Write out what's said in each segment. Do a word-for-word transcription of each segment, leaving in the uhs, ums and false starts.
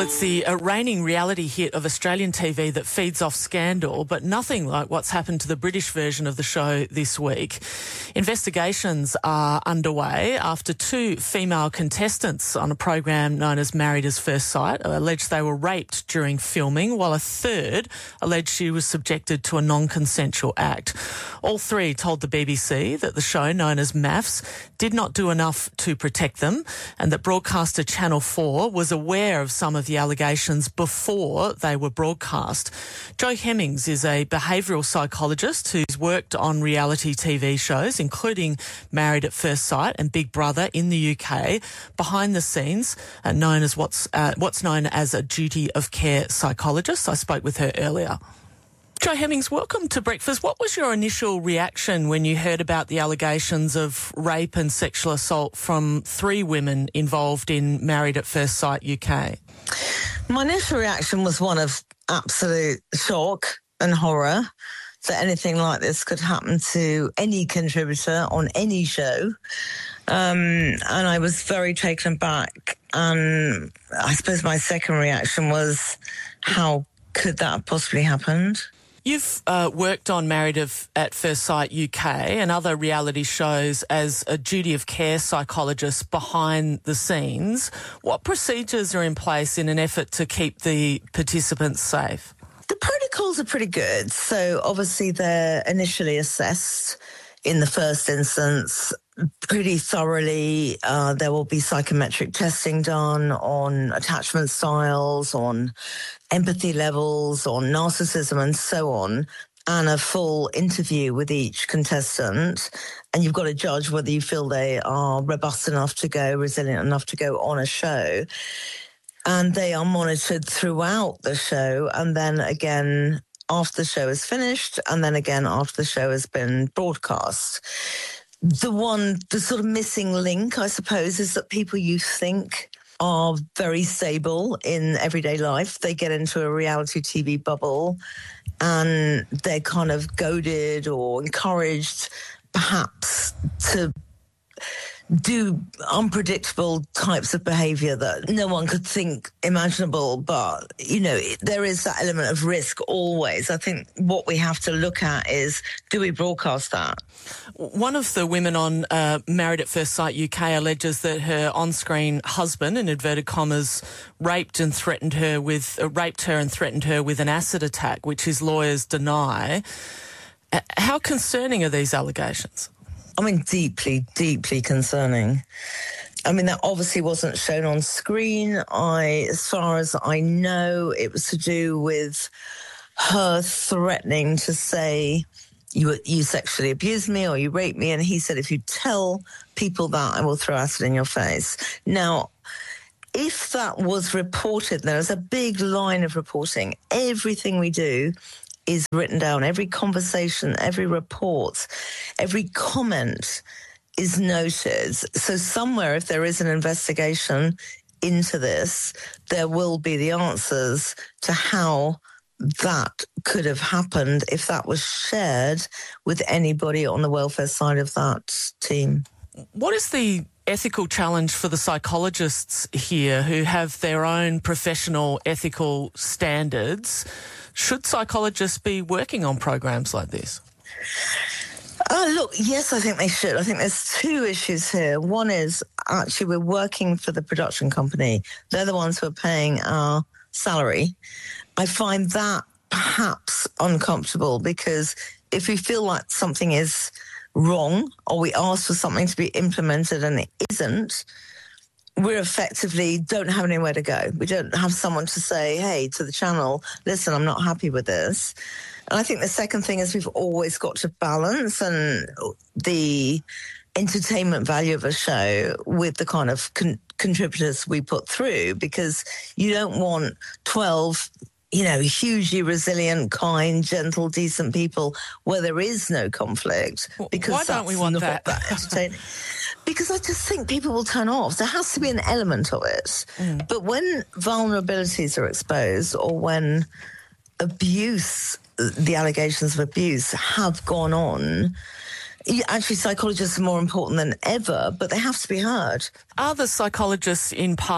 it's the uh, reigning reality hit of Australian T V that feeds off scandal, but nothing like what's happened to the British version of the show this week. Investigations are underway after two female contestants on a program known as Married at First Sight alleged they were raped during filming, while a third alleged she was subjected to a non-consensual act. All three told the B B C that the show, known as MAFS, did not do enough to protect them, and that broadcaster Channel four was aware of some of the allegations before they were broadcast. Jo Hemmings is a behavioural psychologist who's worked on reality T V shows, including Married at First Sight and Big Brother in the U K, behind the scenes, uh, known as what's uh, what's known as a duty of care psychologist. I spoke with her earlier. Jo Hemmings, welcome to Breakfast. What was your initial reaction when you heard about the allegations of rape and sexual assault from three women involved in Married at First Sight U K? My initial reaction was one of absolute shock and horror that anything like this could happen to any contributor on any show. Um, and I was very taken aback. And I suppose my second reaction was, how could that have possibly happened? You've uh, worked on Married at First Sight U K and other reality shows as a duty of care psychologist behind the scenes. What procedures are in place in an effort to keep the participants safe? The protocols are pretty good. So obviously they're initially assessed in the first instance pretty thoroughly. Uh, there will be psychometric testing done on attachment styles, on empathy levels, on narcissism and so on, and a full interview with each contestant. And you've got to judge whether you feel they are robust enough to go, resilient enough to go on a show. And they are monitored throughout the show, and then again after the show is finished, and then again after the show has been broadcast. The one, the sort of missing link, I suppose, is that people you think are very stable in everyday life, they get into a reality T V bubble and they're kind of goaded or encouraged perhaps to do unpredictable types of behaviour that no one could think imaginable. But, you know, there is that element of risk always. I think what we have to look at is, do we broadcast that? One of the women on uh, Married at First Sight U K alleges that her on-screen husband, in inverted commas, raped and threatened her with uh, raped her and threatened her with an acid attack, which his lawyers deny. Uh, how concerning are these allegations? I mean, deeply, deeply concerning. I mean, that obviously wasn't shown on screen. I, as far as I know, it was to do with her threatening to say, you you sexually abused me or you raped me. And he said, if you tell people that, I will throw acid in your face. Now, if that was reported, there is a big line of reporting. Everything we do is written down. Every conversation, every report, every comment is noted. So somewhere, if there is an investigation into this, there will be the answers to how that could have happened if that was shared with anybody on the welfare side of that team. What is the ethical challenge for the psychologists here who have their own professional ethical standards? Should psychologists be working on programs like this? Uh, look, yes, I think they should. I think there's two issues here. One is actually we're working for the production company. They're the ones who are paying our salary. I find that perhaps uncomfortable because if we feel like something is wrong or we ask for something to be implemented and it isn't, we effectively don't have anywhere to go. We don't have someone to say, hey, to the channel, listen, I'm not happy with this. And I think the second thing is we've always got to balance and the entertainment value of a show with the kind of con- contributors we put through, because you don't want twelve, you know, hugely resilient, kind, gentle, decent people where there is no conflict. Because why don't we want that? that entertaining. Because I just think people will turn off. There has to be an element of it. Mm. But when vulnerabilities are exposed or when abuse, the allegations of abuse have gone on, actually psychologists are more important than ever, but they have to be heard. Are the psychologists in part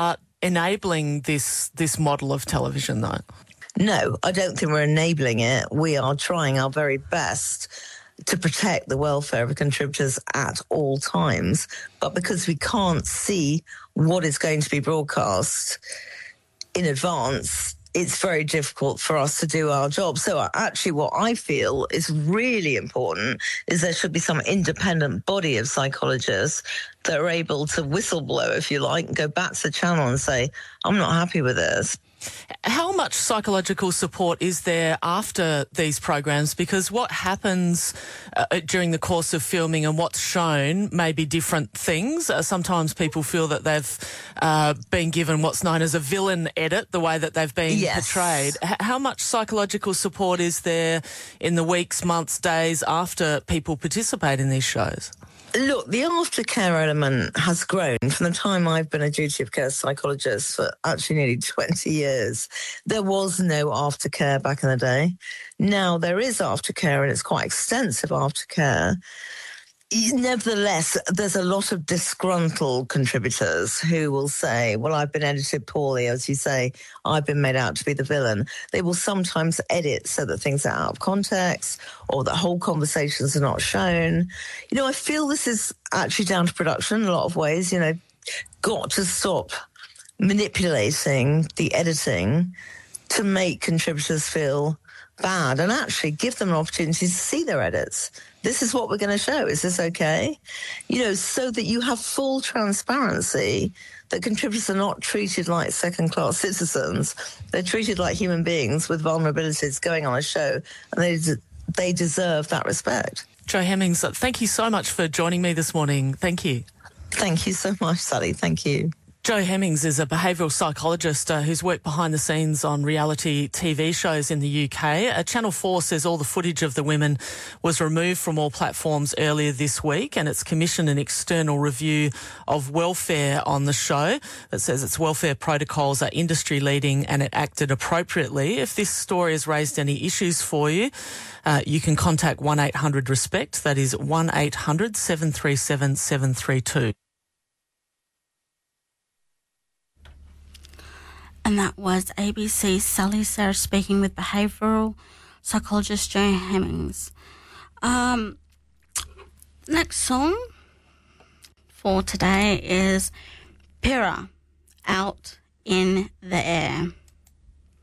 enabling this this model of television, though? No, I don't think we're enabling it. We are trying our very best to protect the welfare of contributors at all times. But because we can't see what is going to be broadcast in advance, it's very difficult for us to do our job. So actually what I feel is really important is there should be some independent body of psychologists that are able to whistleblow, if you like, and go back to the channel and say, I'm not happy with this. How much psychological support is there after these programs? Because what happens uh, during the course of filming and what's shown may be different things. Uh, sometimes people feel that they've uh, been given what's known as a villain edit, the way that they've been yes. portrayed. H- how much psychological support is there in the weeks, months, days after people participate in these shows? Look, the aftercare element has grown from the time I've been a duty of care psychologist for actually nearly twenty years. There was no aftercare back in the day. Now there is aftercare, and it's quite extensive aftercare. Nevertheless, there's a lot of disgruntled contributors who will say, well, I've been edited poorly, as you say, I've been made out to be the villain. They will sometimes edit so that things are out of context or that whole conversations are not shown. You know, I feel this is actually down to production in a lot of ways. You know, got to stop manipulating the editing to make contributors feel bad and actually give them an opportunity to see their edits. This is what we're going to show. Is this okay? You know, so that you have full transparency that contributors are not treated like second-class citizens. They're treated like human beings with vulnerabilities going on a show, and they they deserve that respect. Jo Hemmings, thank you so much for joining me this morning. Thank you. Thank you so much, Sally. Thank you. Jo Hemmings is a behavioural psychologist uh, who's worked behind the scenes on reality T V shows in the U K. Uh, Channel four says all the footage of the women was removed from all platforms earlier this week, and it's commissioned an external review of welfare on the show that says its welfare protocols are industry leading and it acted appropriately. If this story has raised any issues for you, uh, you can contact one eight hundred RESPECT. That is one eight hundred seven three seven seven three two. And that was A B C's Sally Sarah speaking with behavioural psychologist Jo Hemmings. Um, next song for today is Pyrrha, Out in the Air.